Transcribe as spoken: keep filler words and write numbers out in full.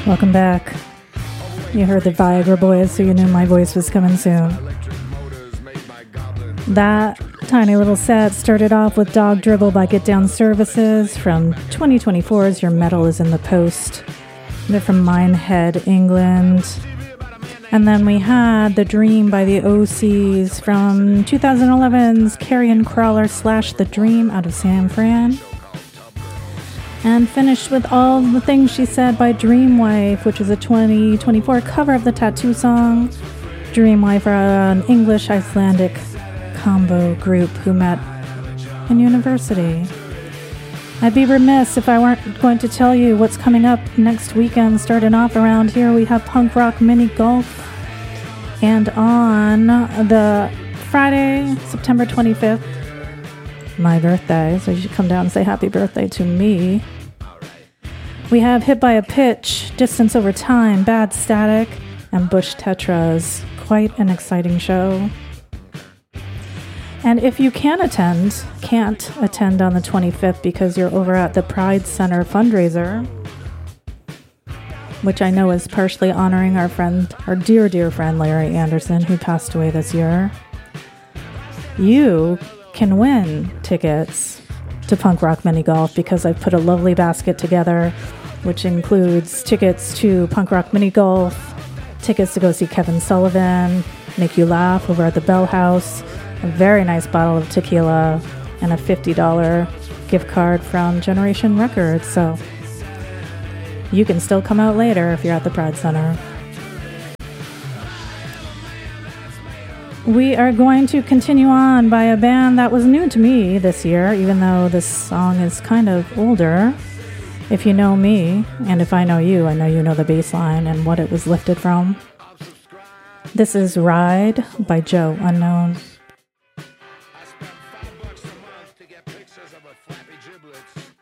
Welcome back. You heard the Viagra Boys, so you knew my voice was coming soon. That tiny little set started off with Dog Dribble by Get Down Services from twenty twenty-four's Your Metal is in the Post. They're from Minehead, England. And then we had The Dream by the O Cs from twenty eleven's Carrion Crawler slash The Dream out of San Fran. And finished with All the Things She Said by Dreamwife, which is a twenty twenty-four cover of the Tattoo song. Dreamwife are an English-Icelandic combo group who met in university. I'd be remiss if I weren't going to tell you what's coming up next weekend. Starting off around here, we have Punk Rock Mini Golf. And on the Friday, September twenty-fifth, my birthday, so you should come down and say happy birthday to me. We have Hit by a Pitch, Distance Over Time, Bad Static, and Bush Tetras. Quite an exciting show. And if you can attend, can't attend on the twenty-fifth because you're over at the Pride Center fundraiser, which I know is partially honoring our friend, our dear, dear friend Larry Anderson, who passed away this year, you can win tickets to Punk Rock Mini Golf because I've put a lovely basket together, which includes tickets to Punk Rock Mini Golf, tickets to go see Kevin Sullivan, Make You Laugh over at the Bell House, a very nice bottle of tequila, and a fifty dollars gift card from Generation Records. So you can still come out later if you're at the Pride Center. We are going to continue on by a band that was new to me this year, even though this song is kind of older. If you know me, and if I know you, I know you know the bass line and what it was lifted from. This is Ride by Joe Unknown. I spent five bucks a month to get pictures of her flappy giblets.